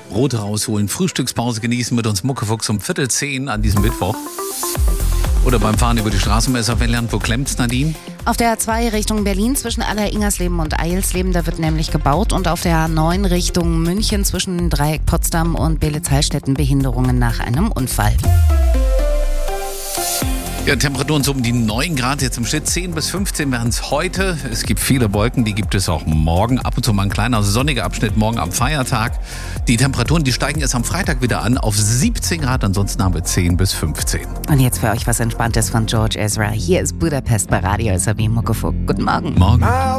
Brote rausholen, Frühstückspause genießen, mit uns Muckefuchs um 9:45 an diesem Mittwoch. Oder beim Fahren über die Straße im SAF-Land. Wo klemmt's, Nadine? Auf der A2 Richtung Berlin zwischen Aller-Ingersleben und Eilsleben, da wird nämlich gebaut. Und auf der A9 Richtung München zwischen Dreieck Potsdam und Belitz-Heilstätten Behinderungen nach einem Unfall. Ja, Temperaturen so um die 9 Grad, jetzt im Schnitt 10 bis 15 werden es heute. Es gibt viele Wolken, die gibt es auch morgen. Ab und zu mal ein kleiner sonniger Abschnitt morgen am Feiertag. Die Temperaturen, die steigen erst am Freitag wieder an auf 17 Grad, ansonsten haben wir 10 bis 15. Und jetzt für euch was Entspanntes von George Ezra. Hier ist Budapest bei Radio SRW Muckefuchs. Guten Morgen. Morgen.